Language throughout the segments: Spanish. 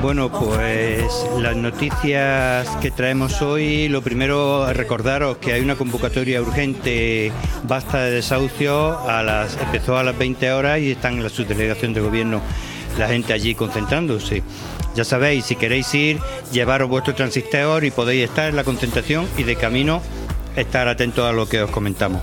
Bueno, pues las noticias que traemos hoy, lo primero, recordaros que hay una convocatoria urgente, basta de desahucios, empezó a las 20 horas y están en la subdelegación de gobierno la gente allí concentrándose. Ya sabéis, si queréis ir, llevaros vuestro transistor y podéis estar en la concentración y de camino estar atentos a lo que os comentamos.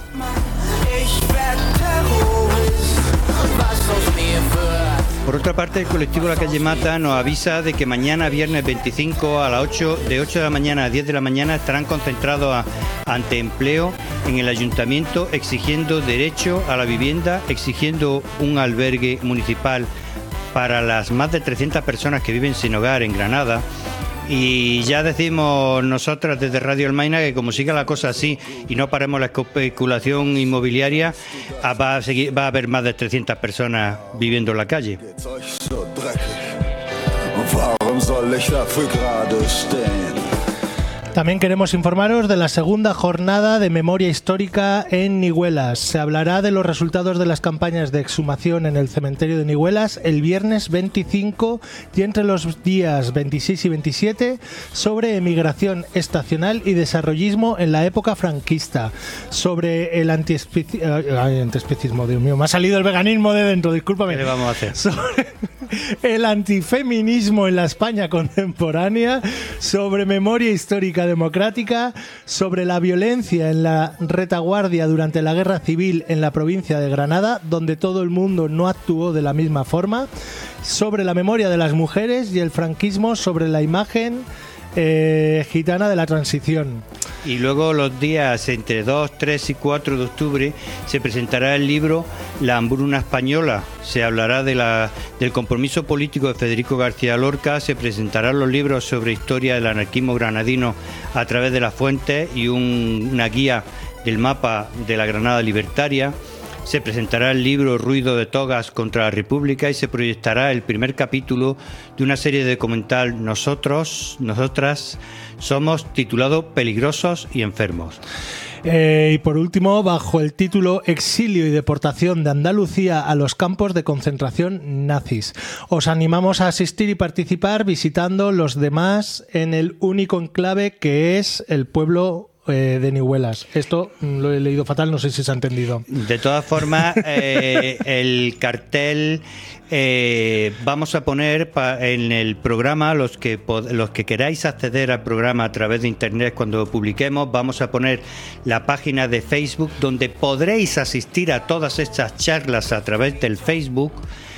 Por otra parte, el colectivo La Calle Mata nos avisa de que mañana, viernes 25, de 8 de la mañana a 10 de la mañana, estarán concentrados ante Empleo en el ayuntamiento exigiendo derecho a la vivienda, exigiendo un albergue municipal para las más de 300 personas que viven sin hogar en Granada. Y ya decimos nosotras desde Radio Almaina que como siga la cosa así y no paremos la especulación inmobiliaria, va a haber más de 300 personas viviendo en la calle. También queremos informaros de la segunda jornada de memoria histórica en Nihuelas. Se hablará de los resultados de las campañas de exhumación en el cementerio de Nihuelas el viernes 25 y entre los días 26 y 27 sobre emigración estacional y desarrollismo en la época franquista, sobre el antiespecismo, Dios mío, me ha salido el veganismo de dentro, discúlpame. ¿Qué le vamos a hacer? Sobre el antifeminismo en la España contemporánea, sobre memoria histórica democrática, sobre la violencia en la retaguardia durante la Guerra Civil en la provincia de Granada, donde todo el mundo no actuó de la misma forma, sobre la memoria de las mujeres y el franquismo, sobre la imagen gitana de la transición. Y luego los días entre 2, 3 y 4 de octubre se presentará el libro La hambruna española. Se hablará del compromiso político de Federico García Lorca, se presentarán los libros sobre historia del anarquismo granadino a través de las fuentes y una guía del mapa de la Granada libertaria. Se presentará el libro Ruido de togas contra la República y se proyectará el primer capítulo de una serie de documental Nosotras somos, titulado Peligrosos y enfermos. Y por último, bajo el título Exilio y deportación de Andalucía a los campos de concentración nazis. Os animamos a asistir y participar visitando los demás en el único enclave que es el pueblo de Nihuelas. Esto lo he leído fatal, no sé si se ha entendido. De todas formas, el cartel vamos a poner en el programa, los que queráis acceder al programa a través de internet cuando publiquemos, vamos a poner la página de Facebook donde podréis asistir a todas estas charlas a través del Facebook.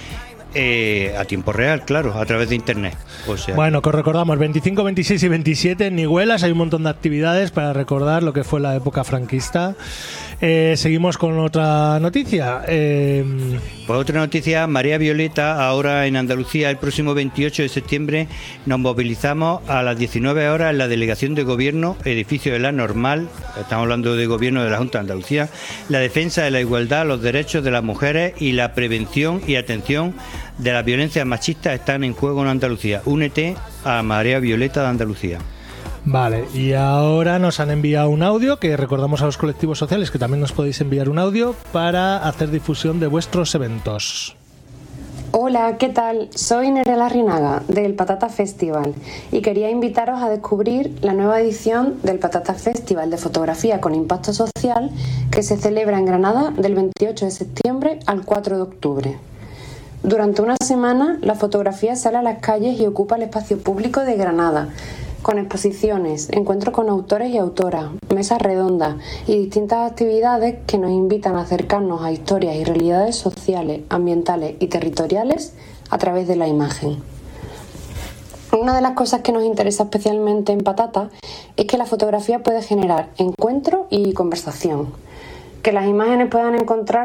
A tiempo real, claro, a través de internet. O sea, bueno, que os recordamos, 25, 26 y 27 en Nihuelas hay un montón de actividades para recordar lo que fue la época franquista. Seguimos con otra noticia. Pues otra noticia, María Violeta, ahora en Andalucía, el próximo 28 de septiembre nos movilizamos a las 19 horas en la Delegación de Gobierno, edificio de la Normal, estamos hablando de Gobierno de la Junta de Andalucía, la defensa de la igualdad, los derechos de las mujeres y la prevención y atención de las violencias machistas están en juego en Andalucía. Únete a María Violeta de Andalucía. Vale, y ahora nos han enviado un audio que recordamos a los colectivos sociales que también nos podéis enviar un audio para hacer difusión de vuestros eventos. Hola, ¿qué tal? Soy Nerela Rinaga del Patata Festival y quería invitaros a descubrir la nueva edición del Patata Festival de fotografía con impacto social que se celebra en Granada del 28 de septiembre al 4 de octubre. Durante una semana, la fotografía sale a las calles y ocupa el espacio público de Granada, con exposiciones, encuentros con autores y autoras, mesas redondas y distintas actividades que nos invitan a acercarnos a historias y realidades sociales, ambientales y territoriales a través de la imagen. Una de las cosas que nos interesa especialmente en Patata es que la fotografía puede generar encuentro y conversación, que las imágenes puedan encontrar